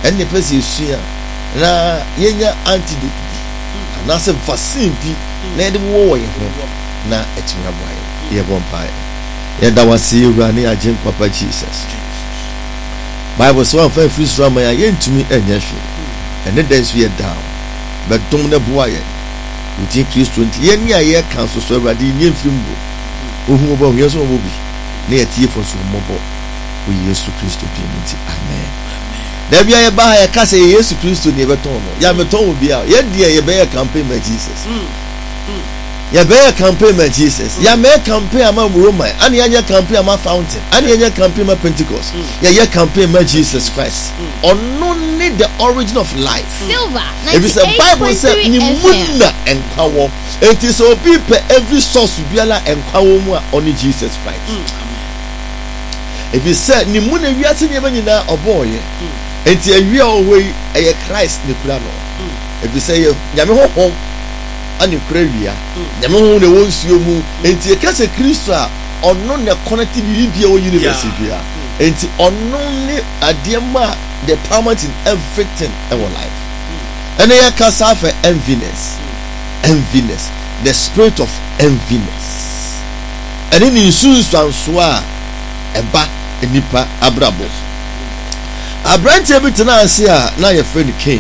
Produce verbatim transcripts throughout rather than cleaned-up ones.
ɛne pɛsi esua na yenya antidote bi na se vaccine bi na yɛde wo wɔ yɛn ho na ɛtumi aboa yɛn yɛbɔ mpae yɛda wase ewura ne agye papa Jesus Bible so an fa free sura ma yɛntumi ɛnyɛ hwɛ ɛne dan so yɛ down bɛdom na boa yɛn nti Kristo nti yɛn ni a yɛ kan so so awurade nyɛ mfimbo ohun bo yɛn so bo bi na yɛtie fo so mmɔbɔ o Yesu Kristo bi nti amen da bia yɛ ba yɛ ka sɛ Yesu Kristo ne yɛbɛtɔn no ya metɔn obi a yɛ die yɛ bɛyɛ campaign ma Jesus yɛ bɛyɛ campaign ma Jesus ya mɛ campaign ama Roman ani yɛ campaign ama Fountain ani yɛ campaign ma Pentecost yɛ yɛ campaign ma Jesus Christ ɔno ne the origin of life Silver ninety-eight point three ni munna enkwawo enti so obi pe every source biala enkwawo mu a ɔne Jesus Christ if you say ni munna wiase ne banyina oboye enti awia owe eye Christ ne kura no if you say nyame hohom ani kura wia nyame hohom ne wonsuo mu enti e kase Kristo a ɔno ne connectivity bia o university bia enti ɔno ne adema the paramount in everything in our life and then you can suffer enviness enviness the spirit of enviness and then you soon swanswa eba enipa abrabo abrante bi tena ase a na your friend Cain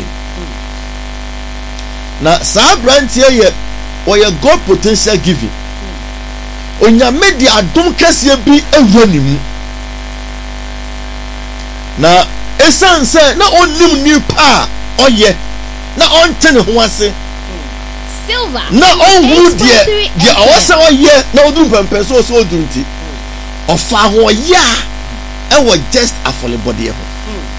na sa abrante ye or your God potential giving onyame di adom kese bi ewura nimu na esan se na onim nipa oyɛ na ɔntene ho ase Silver na ɔhu deɛ deɛ ɔwɔsɛ ɔyɛ na ɔduru pɛmpɛ so so ɔduru nti ɔfa ho ɔyɛ a ɛwɔ just afɔlebɔdeɛ ho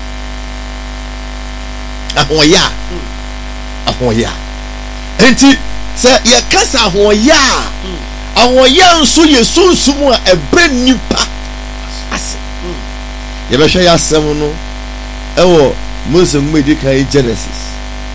ahoɔyɛ a ahoɔyɛ a enti sɛ yɛkasa ahoɔyɛ a ahoɔyɛ nso yɛ sunsum a ɛbɛ nipa ase yɛbɛhwɛ yɛ asɛm no ɛwɔ Moses mmedi kan Genesis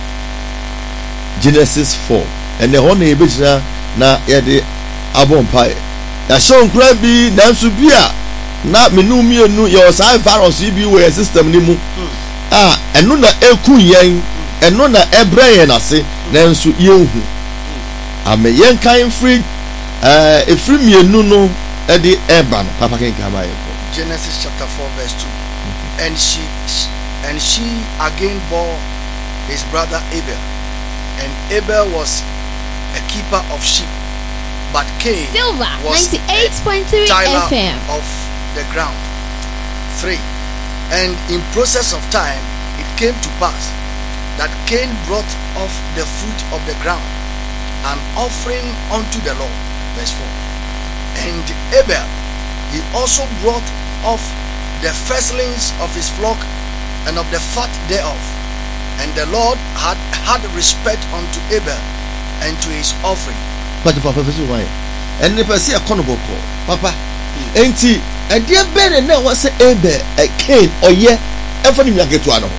Genesis four ɛnɛ hɔ na yɛbɛgyina na yɛde abɔ mpaeɛ yɛahyɛ nkura bi nanso bi a na menu mmienu yɛwɔ saa virus yi bi wɔ yɛ system ne mu a ɛno na ɛku yɛn ɛno na ɛbrɛ yɛn ase nanso yɛnhu ame yɛn kan firi ɛɛ efiri mmienu no ɛde ɛba no papa kenkan ma yɛn kɔ. Genesis chapter four verse two mm-hmm. and she and she again bore his brother Abel, and Abel was a keeper of sheep, but Cain Silver was ninety-eight point three tiller F M of the ground. Three, and in process of time it came to pass that Cain brought of the fruit of the ground an offering unto the Lord. Verse four, and Abel he also brought of the firstlings of his flock and of the fat thereof, and the Lord had had respect unto Abel and to his offering. But papa fesi why and the person accountable papa enti ɛdeɛ bɛn na wɔ sɛ Abel a Cain ɔyɛ ɛfa ne nua ketewa no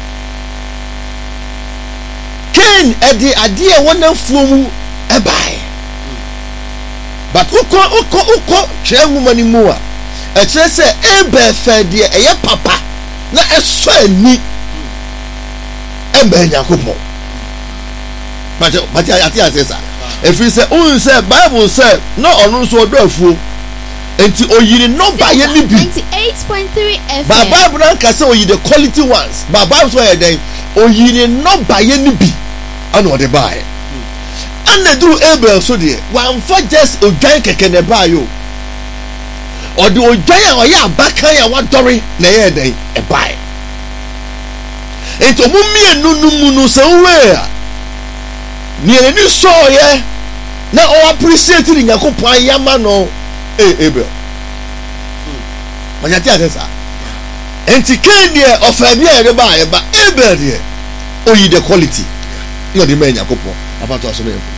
Cain ɛde adeɛ wɔn afuo mu ɛbae but ukɔ ukɔ ukɔ twɛ nwoma ne mu a ɛkyerɛ sɛ Abel fɛ deɛ ɛyɛ papa na ɛsɔ ani ɛbɛn Nyankopɔn bàtɛ bàtɛ ati ase sa efiri sɛ ohun sɛ Bible sɛ na ɔno nso ɔdɔ afuo enti oyiri nɔba yɛ ni bi ninety-eight point three F M ba Bible na nka sɛ oyi the quality ones ba Bible so yɛ dɛn oyiri nɔba yɛ ni bi ɛna ɔde baa yɛ ɛna duru Abel so deɛ wɔnfa just odwan kɛkɛ na ɛbaa yɛ o ɔde odwan a ɔyɛ abakan a wadɔre na ɛyɛ dɛn ɛbaa yɛ enti ɔmo mmienu no mu no sɛ nwee a nea n'ani sɔɔyɛ na ɔwɔ appreciate ne Nyankopɔn ayama no ee Abel ɔnyɛ ti ase saa enti Cain deɛ ɔfɛ bi a yɛde baa yɛ ba Abel deɛ oyi the quality na ɔde mɛ Nyankopɔn apato aso mɛ.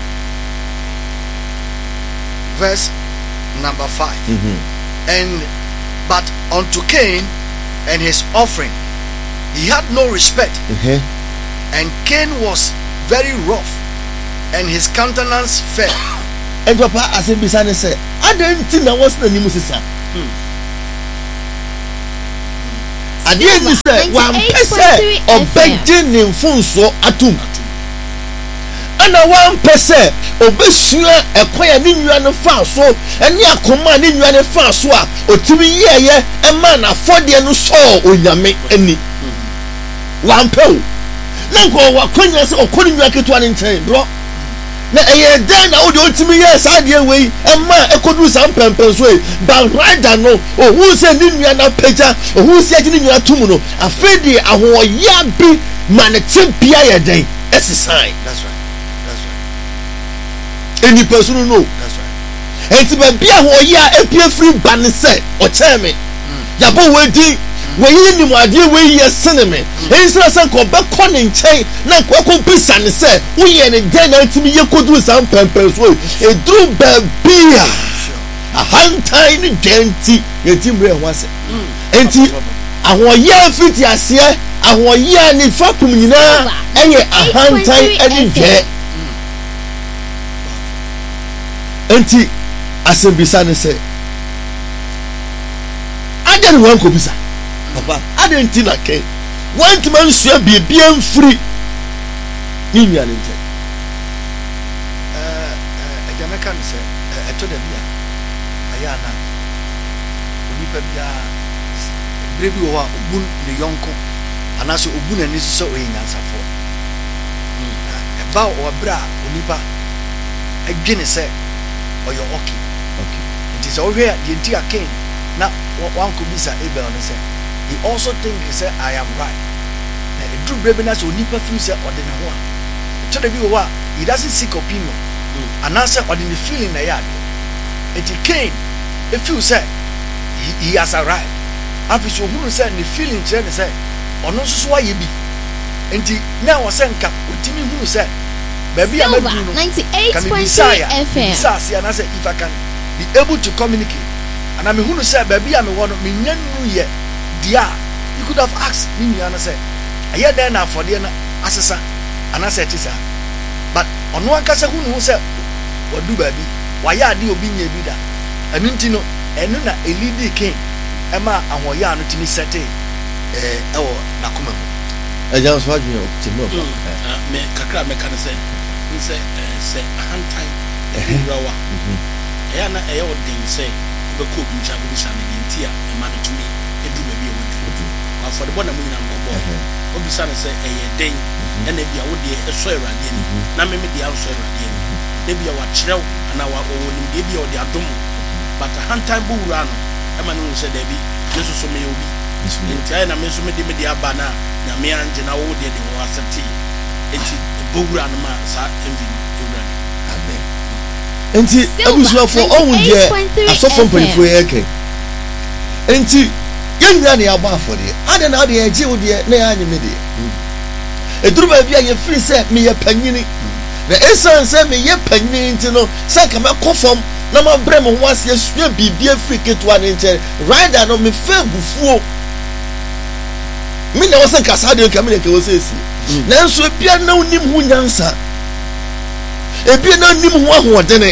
Verse number five. Mm-hmm. And but unto Cain and his offering he had no respect, Mm-hmm. and Cain was very rough, and his countenance fell. And papa ase bisa ne sɛ adan ti na wɔsi na nimu sisa adeɛ ni sɛ wampɛ sɛ ɔbɛgye ne mfonsoɔ atom ɛna wampɛ sɛ obɛsua ɛkwan a ne nua no faa so ɛne akoma a ne nua no faa so a otumi yɛɛyɛ ɛma n'afɔdeɛ no sɔɔ onyame ani wampɛ o na nkɔ wakwanya sɛ ɔkɔ ne nua ketewa ne nkyɛn borɔ na ɛyɛ dɛn na wode otumi yɛ saa adeɛ wei ɛma ɛkɔduru saa mpɛmpɛn so yi banrada no ohun sɛ ne nua no apagya ohun sɛ agye ne nua tom no afei de ahoɔyɛ bi ma ne tebea yɛ dɛn ɛsesan. That's right. That's right. Enipa so no no. That's right. Enti baabi ahoɔyɛ a epie firi ba ne sɛ ɔkyɛn me yabɔ wedi wɔyi nim adeɛ wɔyi yɛ sene me ɛnsɛ sɛ nkɔ bɛkɔ ne nkyɛn na nkɔkɔ bisa ne sɛ woyɛ ne dɛn na ntumi yɛ koduru saa mpɛmpɛn so eduru baabi a ahantan ne dwɛnti yɛti mmerɛ ho ase enti ahoɔyɛ fiti aseɛ ahoɔyɛ ne fapum nyinaa ɛyɛ ahantan ɛne dwɛ enti asɛmbisa ne sɛ agya ne wankɔ bisa papa ade nti na kɛ wantuma nsua biebia mfiri ne nua ne nkyɛn ɛgya mɛka no sɛ ɛtɔ da bi a ayɛ ana onipa biara berɛ bi wɔ hɔ a obu ne yɔnko anaasɛ obu n'ani so sɛ ɔyɛ nyansafoɔ ɛba wɔ berɛ a onipa adwene sɛ ɔyɛ ɔke nti sɛ wohwɛ a deɛ nti a Cain na wankɔ bisa Abel no sɛ he also think say I am right. Na edru brebe na so onipa feel say ode ne ho a. To the bi wo a he doesn't seek opinion. And answer ode ne feeling na yade. Eti Cain e feel say he, he has arrived. Afi so hunu say ne feeling kire ne say ono so so aye bi. Enti na wo say nka otimi hunu say baby am adru no ninety-eight point three F M. Sa se na say if I can be able to communicate. And I me hunu say baby am wo no me nyanu ye dia you could have asked me you know say aye den na for there na asesa anasa etisa but ono akasa hunu say wadu baby waye ade obi nya bi da enu nti no enu na elidi Cain ema ahoye anu timi sete eh ewo na koma ejan so adwene o timi o me kakra me kan say ni say say ahantan ehurawa eh na eh o den say be ko bi ncha bi sa ne nti a ema no tumi edu baby e wodu afọ de bona mu nyina nkọbọ obi sa ne say eye den na na bia wo de eso Awurade ni na me me de aso Awurade ni de bia wa kyerɛw ana wa wo ni de bia wo de adom but hantan bu wura no e ma no say da bi yeso so me obi nti ai na me so me de me de aba na na me anje na wo de de wo accept enti bu wura no ma sa envi Awurade amen enti abusuafo ohun de asofo mpanifo yeke enti yenya ne aba afode ade na ade eje wo de na ya anyeme de eduru ba bia ye free say me ye panyini na esan say me ye panyini nti no say ka me kofom na ma bre mo ho ase asua bibia free ketwa ne nche rider no me fa bufuo me na wo say kasa de ka me ne ka wo say si na nso bia na unim hu nyansa ebia na unim hu ahoɔdene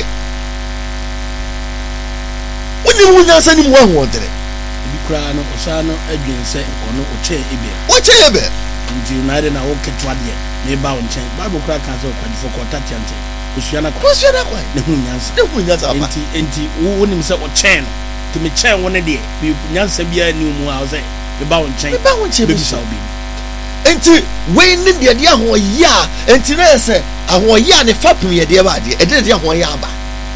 unim hu nyansa nim hu ahoɔdene kura no osano adwen se ono oche ebe oche ebe nti na de na wo ketwa de me ba wo nchen bible kura kan se okwadifo ko tatiante osua na kwa osua na kwa ne hu nyansa ne hu nyansa apa nti nti wo nim se o chen no to me chen wo ne de bi nyansa bia ni mu a wo se me ba wo nchen me ba wo nchen be sa obi nti we ne de de ahoye a nti na se ahoye a ne fapem ye de ba de e de de ahoye aba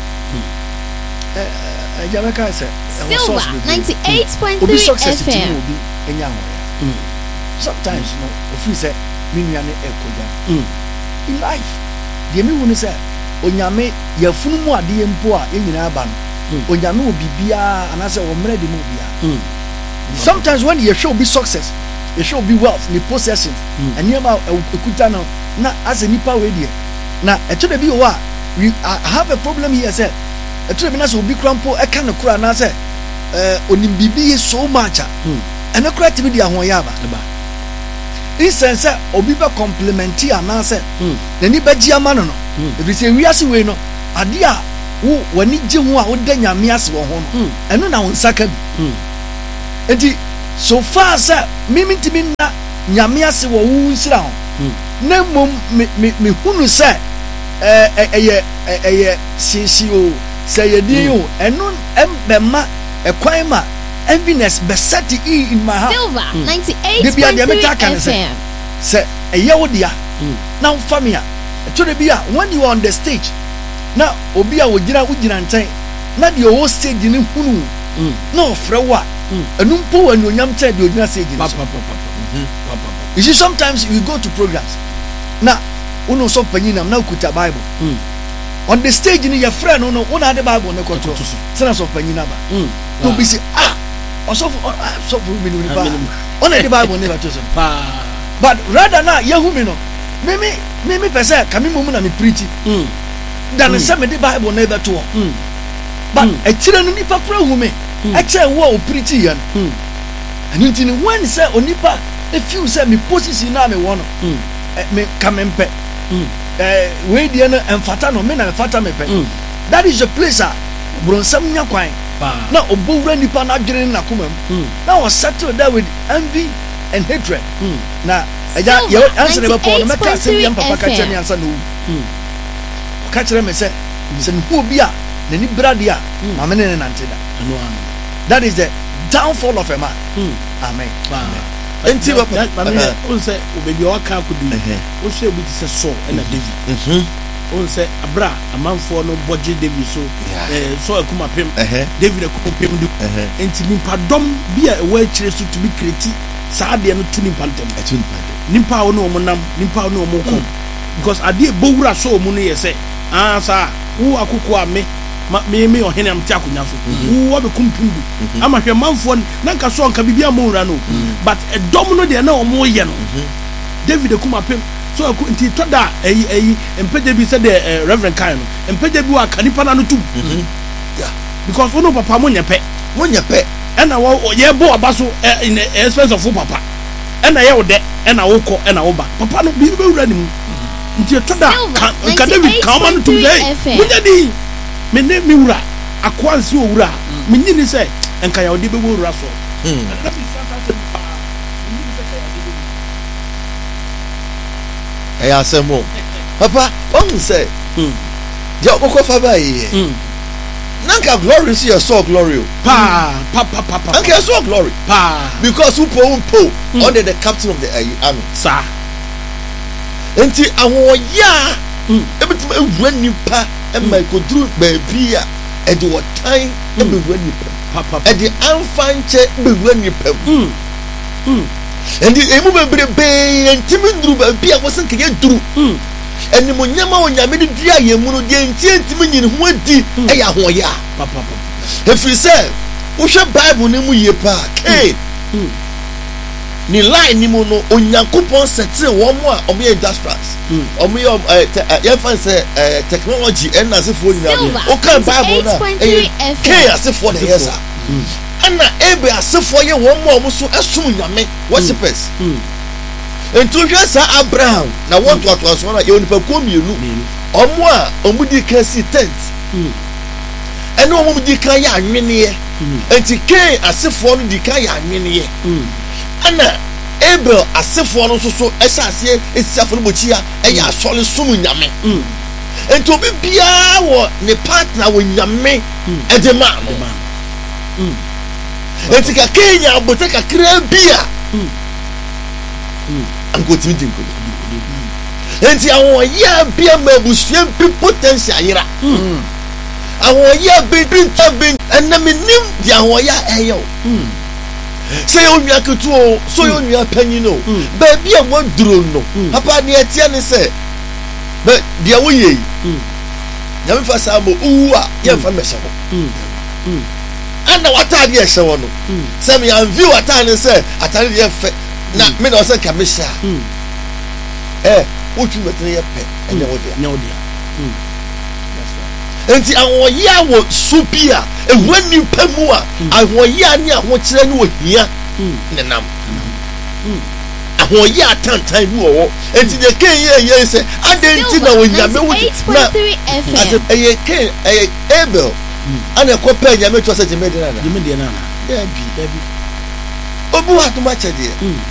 eh jamaka se Silver ninety-eight point three F M. Sometimes no, if you say minyane ekoja. In life, the me wonu say onyame yafunu mu ade mpo a yenyina aba no. Onyame obibia anase o mre de mu bia. Sometimes when you show be success, you show be wealth, the possessions, and you ma ekuta no na as a nipa we die. Na eto de bi o a we have a problem here say. Eto de bi na so obi krampo e ka no kura na say eh onim bibi so much a ene kura tibi dia ho ya ba in sense obi be compliment ya na say na ni ba gi ama no no if you say we ase we no ade a wo wani gi ho a wo da nyame ase wo ho no eno na won saka bi enti so far sɛ mimi ntimi na nyame ase wɔ wo nsira ho na mmom me me me hunu sɛ ɛɛ ɛyɛ ɛyɛ siesie o sɛ yɛ din o ɛno ɛmbɛma ɛkwan ma enviness bɛsɛte in my heart. Silver ninety-eight point three F M. Sɛ ɛyɛ wo dia na wofa me a ɛtɔ de bi a when you are on the stage na obi a wogyina wogyina nkyɛn na deɛ ɔwɔ stage ne hunu na ɔfrɛ wo a ɛnu mpo wɔ anuonyam kyɛn deɛ ogyina stage ne so. You see, sometimes we go to programs na wono so panyin nam na okuta Bible on the stage ni your friend no no wona ade Bible ne kɔtɔ sena so panyin aba to be say ah ɔsɔfo ɔsɔfo mi ni ba wona ade Bible ne ba to so but rather na yehu mi no me me me me pese ka me mum na me preach dan se me de Bible na be to but e kire no nipa kura hu me e kire wo o preach yan and ntini when say onipa e feel say me position na me wo no me ka me mpe eh we die no emfata no me na emfata me pe that is the place a bronsam nya kwan na obowura nipa na adwene na koma mu na was settle there with envy and hatred na eja ye answer be for no me ka se yam papa ka kire me answer no ka kire me se se no obi a na ni brade a ma me ne nante da that is the downfall of a man amen amen enti wa papa on say obebi o ka akudu o so ebi ti se so na David on say abra amanfo no boje David so eh so akuma pem David akuma pem du enti nimpa dom bia e wa kire so to be kreti saa de no tu nimpa ntem nimpa wo no mo nam nimpa wo no mo kom because ade bowura so mu no ye say ah sa wo akoko a me me me ohene am ti akonya so wo be kumpindu ama hwe manfo na nka so nka bibia mo wura no but edom no de na o mo ye no David akuma pem so aku nti toda eyi eyi empeje bi said the Reverend Kai no empeje bi wa kanipa na no tu yeah because ono papa mo nyepe mo nyepe ena wo ye bo abaso in expense of papa ena ye wo de ena wo ko ena wo ba papa no bi be wura ni mu nti toda ka David ka ma no tu dey munya di me ne mi wura akwansi o wura me nyini se enka ya odi be wo wura so eh asemo papa on say ya okoko fa ba yi nanka glory see your soul glory pa pa pa pa pa nanka soul glory pa because who po po under the captain of the army sir enti awon ya ebitum ewura nipa e mai ko duru baabi a e de wotan e be wura nipa pa pa e de anfanche be wura nipa mm mm endi emu bebre be ntimi duru baabi a wosan keye duru mm eni mo nyama onyame de dua ye mu no de enti ntimi nyine ho adi e ya ho ya pa pa pa if you say wo hwe Bible ne mu ye pa ke mm ni line ni mu no onyankopon settle wo mo a omo industrials omo ye fan say technology and asefo nyina o kan Bible na ke asefo de yes ana ebe asefo ye wo mo omo so esum nyame worshipers ento hwe sa Abraham na won to to so na ye onipa ko mienu omo a omo di kan si tent ene omo di kan ya anwene ye enti ke asefo no di kan ya anwene ye ana Abel asefo no so so esase esiafo no bochia eya asole sum nyame enti obi bia wo ne partner wo nyame edema no enti ka Kenya aboteka kra bia anko timi dinko enti awon ya bia mabusua bi potential yira awon ya bi bi tabin enaminim dia awon ya eyo say you nwa ketu so you nwa panyin no ba bia mo duro no papa ne etia ne say ba dia wo ye ya me fa sabo uwa ya fa me hye ho ana wata de hye ho no say me an view wata ne say atare de fe na me no say ka me hye eh wo tun betre ye pe ene wo dia nya wo dia enti awon ya wo supia ewu nipa mu a awon ya ni awon kire ni wo hia ne nam awon ya tantan ni wo enti de ken ye ye se adenti na wo nyame wo na ase eye ken eye Abel ana ko pa nyame to se jeme de na jeme de na na bi bi obi wa adom akyɛdeɛ